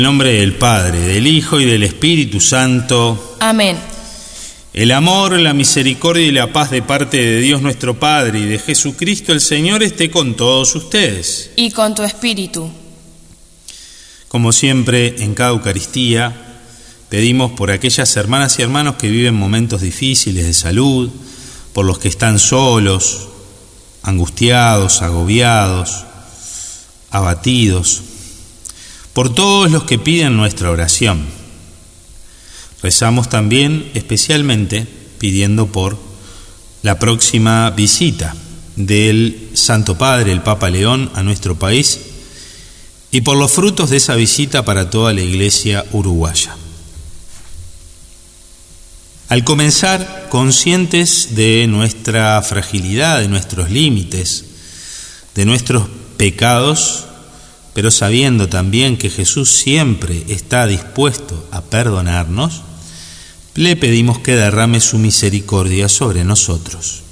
En nombre del Padre, del Hijo y del Espíritu Santo. Amén. El amor, la misericordia y la paz de parte de Dios nuestro Padre y de Jesucristo el Señor esté con todos ustedes. Y con tu espíritu. Como siempre, en cada Eucaristía, pedimos por aquellas hermanas y hermanos que viven momentos difíciles de salud, por los que están solos, angustiados, agobiados, abatidos, por todos los que piden nuestra oración. Rezamos también especialmente pidiendo por la próxima visita del Santo Padre, el Papa León, a nuestro país y por los frutos de esa visita para toda la Iglesia uruguaya. Al comenzar, conscientes de nuestra fragilidad, de nuestros límites, de nuestros pecados, pero sabiendo también que Jesús siempre está dispuesto a perdonarnos, le pedimos que derrame su misericordia sobre nosotros.